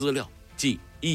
资料计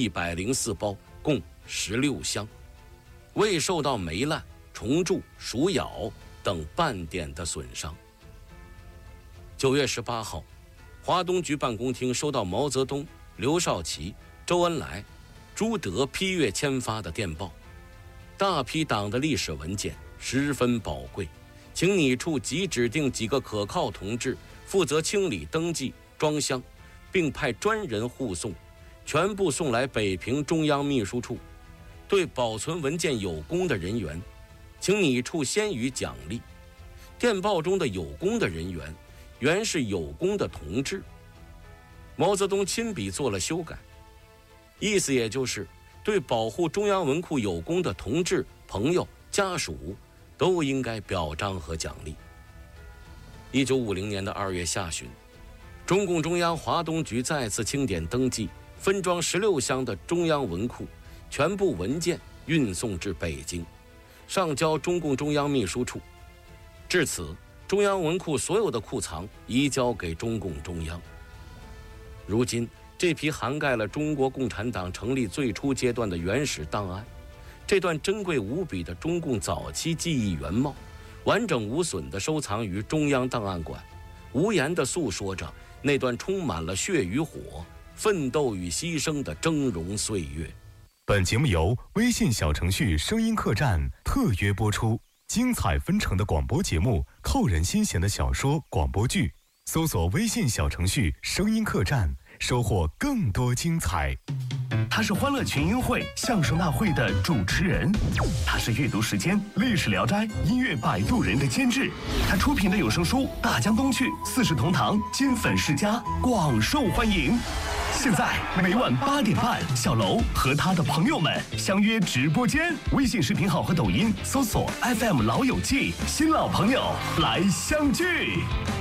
104包，共16箱，未受到霉烂、虫蛀、鼠咬等半点的损伤。9月18号，华东局办公厅收到毛泽东、刘少奇、周恩来、朱德批阅签发的电报，大批党的历史文件十分宝贵，请你处即指定几个可靠同志负责清理、登记、装箱，并派专人护送，全部送来北平中央秘书处。对保存文件有功的人员，请你处先予奖励。电报中的有功的人员原是有功的同志，毛泽东亲笔做了修改，意思也就是对保护中央文库有功的同志、朋友、家属都应该表彰和奖励。1950年的2月下旬，中共中央华东局再次清点登记，分装16箱的中央文库全部文件运送至北京，上交中共中央秘书处。至此，中央文库所有的库藏移交给中共中央。如今，这批涵盖了中国共产党成立最初阶段的原始档案，这段珍贵无比的中共早期记忆原貌，完整无损地收藏于中央档案馆，无言地诉说着那段充满了血与火、奋斗与牺牲的峥嵘岁月。 本节目由微信小程序声音客栈特约播出，精彩纷呈的广播节目，扣人心弦的小说、广播剧，搜索微信小程序声音客栈，收获更多精彩。 他是欢乐群英会相声大会的主持人，他是阅读时间历史聊斋音乐摆渡人的监制，他出品的有声书《大江东去》四世同堂金粉世家广受欢迎。现在每晚8点半，小楼和他的朋友们相约直播间，微信视频号和抖音搜索 FM 老友记，新老朋友来相聚。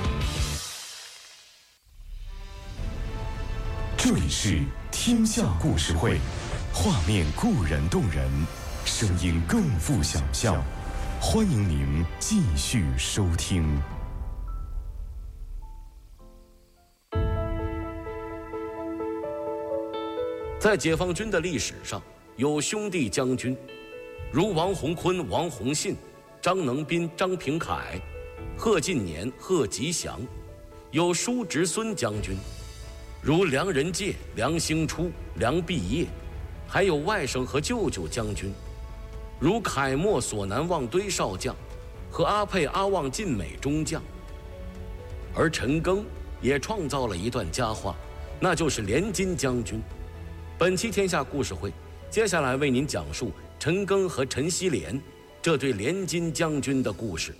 这里是天下故事会，画面固然动人，声音更富想象，欢迎您继续收听。 在解放军的历史上，有兄弟将军，如王洪坤、王洪信、张能斌、张平凯、贺进年、贺吉祥；有叔侄孙将军，如梁仁介、梁兴初、梁毕业；还有外甥和舅舅将军，如楷墨、索南望堆少将和阿沛、阿旺晋美中将。而陈赓也创造了一段佳话，那就是联金将军。本期天下故事会，接下来为您讲述陈赓和陈锡联这对联金将军的故事。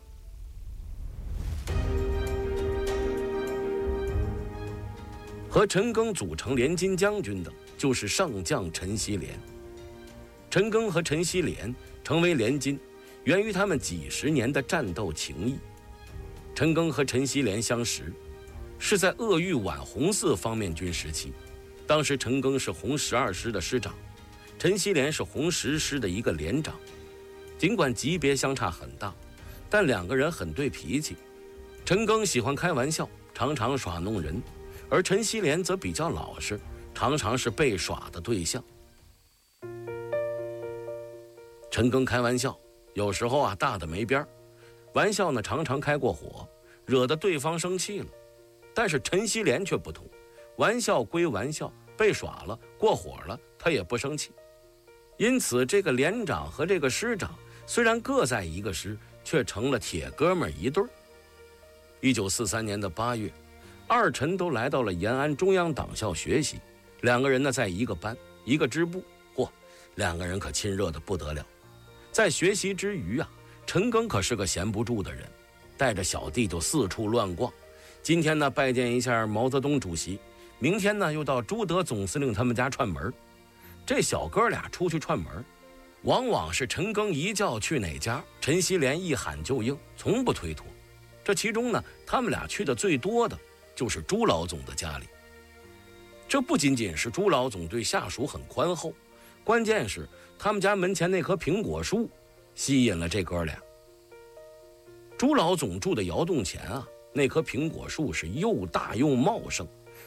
和陈赓组成联金将军的就是上将陈锡联。陈赓和陈锡联成为联金，源于他们几十年的战斗情谊。陈赓和陈锡联相识是在鄂豫皖红四方面军时期，当时陈赓是红12师的师长，陈锡联是红10师的一个连长。尽管级别相差很大，但两个人很对脾气。陈赓喜欢开玩笑，常常耍弄人，而陈锡联则比较老实，常常是被耍的对象。陈赓开玩笑，有时候大的没边儿，玩笑呢常常开过火，惹得对方生气了。但是陈锡联却不同，玩笑归玩笑，被耍了、过火了，他也不生气。因此，这个连长和这个师长虽然各在一个师，却成了铁哥们一对儿。1943年的8月，二陈都来到了延安中央党校学习，两个人呢在一个班、一个支部，两个人可亲热得不得了。在学习之余陈赓可是个闲不住的人，带着小弟就四处乱逛。今天呢拜见一下毛泽东主席，明天呢又到朱德总司令他们家串门。这小哥俩出去串门，往往是陈赓一叫去哪家，陈锡联一喊就应，从不推脱。这其中呢，他们俩去的最多的就是朱老总的家里。这不仅仅是朱老总对下属很宽厚，关键是他们家门前那棵苹果树吸引了这哥俩。朱老总住的窑洞前那棵苹果树是又大又茂盛，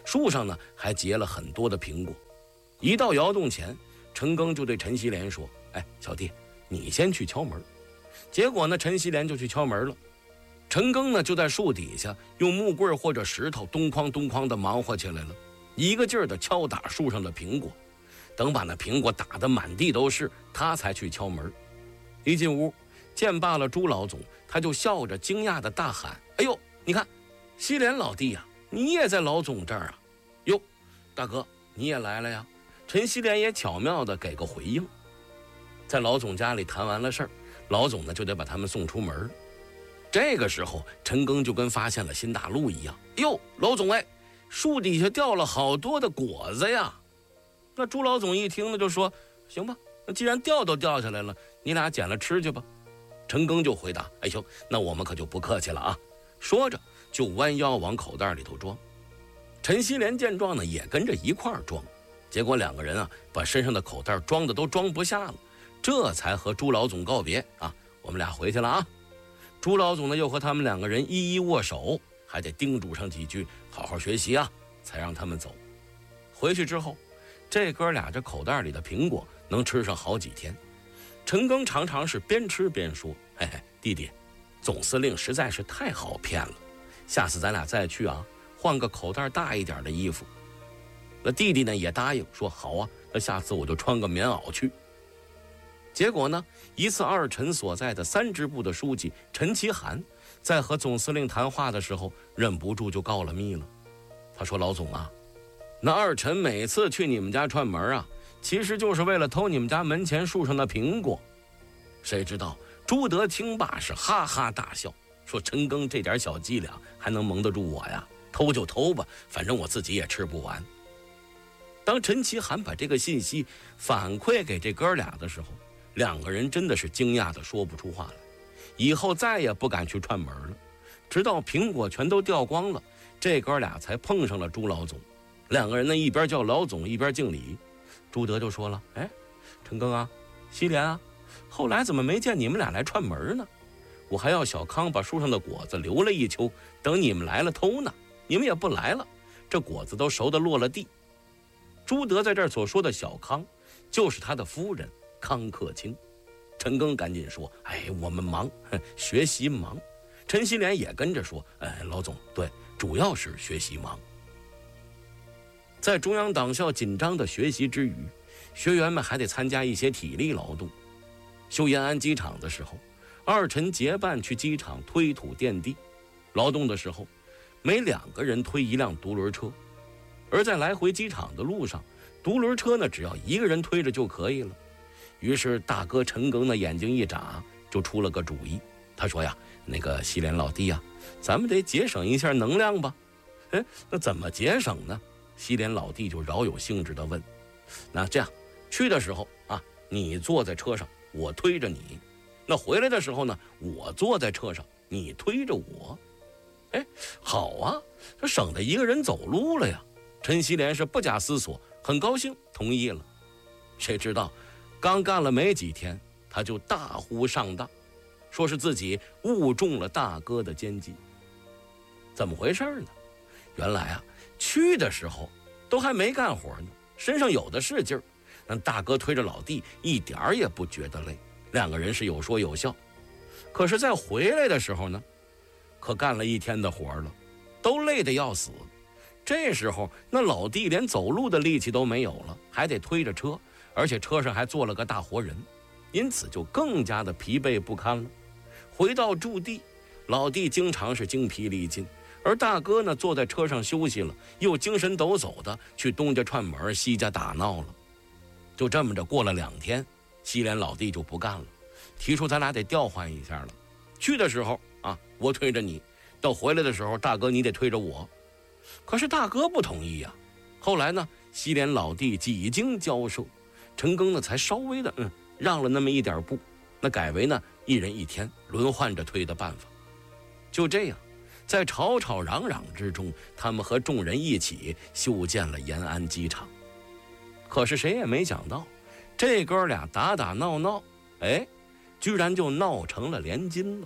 树上呢还结了很多的苹果。一到窑洞前，陈庚就对陈锡联说：“哎，小弟，你先去敲门。”结果呢，陈锡联就去敲门了。陈庚呢就在树底下用木棍或者石头咚哐咚哐的忙活起来了，一个劲儿的敲打树上的苹果。等把那苹果打得满地都是，他才去敲门。一进屋，见罢了朱老总，他就笑着惊讶的大喊：“哎呦，你看，锡联老弟呀，你也在老总这儿啊？哟，大哥你也来了呀？”陈锡联也巧妙的给个回应。在老总家里谈完了事儿，老总呢就得把他们送出门。这个时候，陈庚就跟发现了新大陆一样：“哟，老总哎，树底下掉了好多的果子呀！”那朱老总一听呢，就说：“行吧，那既然掉都掉下来了，你俩捡了吃去吧。”陈庚就回答：“哎呦，那我们可就不客气了啊！”说着就弯腰往口袋里头装。陈锡联见状呢，也跟着一块儿装。结果两个人啊，把身上的口袋装的都装不下了，这才和朱老总告别啊，我们俩回去了啊。朱老总呢，又和他们两个人一一握手，还得叮嘱上几句，好好学习啊，才让他们走。回去之后，这哥俩这口袋里的苹果能吃上好几天。陈庚常常是边吃边说：“嘿嘿，弟弟，总司令实在是太好骗了，下次咱俩再去啊，换个口袋大一点的衣服。”那弟弟呢也答应说：“好啊，那下次我就穿个棉袄去。”结果呢，一次二陈所在的3支部的书记陈其涵在和总司令谈话的时候，忍不住就告了密了。他说：“老总啊，那二陈每次去你们家串门啊，其实就是为了偷你们家门前树上的苹果。”谁知道朱德听罢是哈哈大笑，说：“陈庚这点小伎俩还能蒙得住我呀？偷就偷吧，反正我自己也吃不完。”当陈其涵把这个信息反馈给这哥俩的时候，两个人真的是惊讶的说不出话来，以后再也不敢去串门了。直到苹果全都掉光了，这哥俩才碰上了朱老总。两个人呢，一边叫老总一边敬礼。朱德就说了：“哎，陈庚啊，锡联啊，后来怎么没见你们俩来串门呢？我还要小康把树上的果子留了一秋，等你们来了偷呢，你们也不来了，这果子都熟得落了地。”朱德在这儿所说的小康，就是他的夫人康克清。陈庚赶紧说：“哎，我们忙，学习忙。”陈锡联也跟着说：“老总，对，主要是学习忙。”在中央党校紧张的学习之余，学员们还得参加一些体力劳动。修延安机场的时候，二陈结伴去机场推土垫地，劳动的时候，每2个人推一辆独轮车。而在来回机场的路上，独轮车呢只要1个人推着就可以了。于是大哥陈庚的眼睛一眨，就出了个主意。他说呀：“那个锡联老弟呀，咱们得节省一下能量吧？”那怎么节省呢？锡联老弟就饶有兴致地问：“那这样，去的时候啊，你坐在车上，我推着你；那回来的时候呢，我坐在车上，你推着我。”好啊，这省得1个人走路了呀。陈锡联是不假思索，很高兴同意了。谁知道刚干了没几天，他就大呼上当，说是自己误中了大哥的奸计。怎么回事呢？原来啊，去的时候都还没干活呢，身上有的是劲儿，让大哥推着老弟一点儿也不觉得累，两个人是有说有笑。可是再回来的时候呢，可干了1天的活了，都累得要死。这时候那老弟连走路的力气都没有了，还得推着车，而且车上还坐了个大活人，因此就更加的疲惫不堪了。回到驻地，老弟经常是精疲力尽，而大哥呢坐在车上休息了，又精神抖擞的去东家串门西家打闹了。就这么着过了2天，锡联老弟就不干了，提出咱俩得调换一下了。去的时候啊，我推着你；到回来的时候，大哥你得推着我。可是大哥不同意呀。后来呢，锡联老弟几经交涉，陈庚呢才稍微的让了那么一点步，那改为呢1人1天轮换着推的办法。就这样，在吵吵嚷嚷之中，他们和众人一起修建了延安机场。可是谁也没想到，这哥俩打打闹闹，居然就闹成了联军了。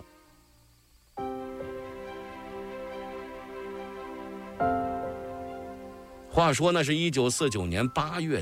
话说那是1949年8月